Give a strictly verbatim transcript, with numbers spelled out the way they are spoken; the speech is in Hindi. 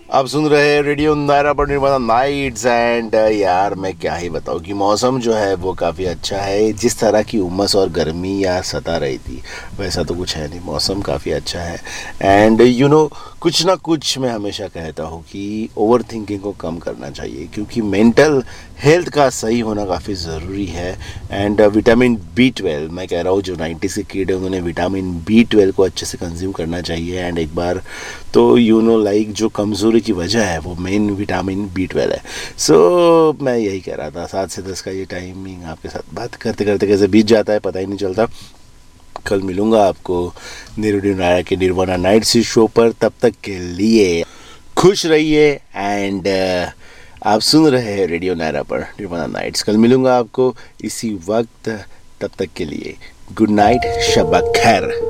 आप सुन रहे हैं रेडियो नायरा पर निर्माणा नाइट्स। एंड यार मैं क्या ही बताऊँ कि मौसम जो है वो काफ़ी अच्छा है। जिस तरह की उमस और गर्मी यहाँ सता रही थी वैसा तो कुछ है नहीं, मौसम काफ़ी अच्छा है। एंड यू नो कुछ ना कुछ मैं हमेशा कहता हूँ कि ओवर थिंकिंग को कम करना चाहिए, क्योंकि मेंटल हेल्थ का सही होना काफ़ी ज़रूरी है। एंड विटामिन बी ट्वेल्व मैं कह रहा हूँ, जो नाइन्टीज़ के किड है उन्होंने विटामिन बी ट्वेल्व को अच्छे से कंज्यूम करना चाहिए। एंड एक बार तो यू नो लाइक जो कमज़ोरी की वजह है वो मेन विटामिन बी ट्वेल्व है। सो so, मैं यही कह रहा था, सात से दस का ये टाइमिंग आपके साथ बात करते करते कैसे बीत जाता है पता ही नहीं चलता। कल मिलूँगा आपको रेडियो नायरा के निर्वाणा नाइट्स शो पर। तब तक के लिए खुश रहिए। एंड uh, आप सुन रहे हैं रेडियो नायरा पर निर्वाणा नाइट्स। कल मिलूँगा आपको इसी वक्त, तब तक के लिए गुड नाइट, शब्बा खैर।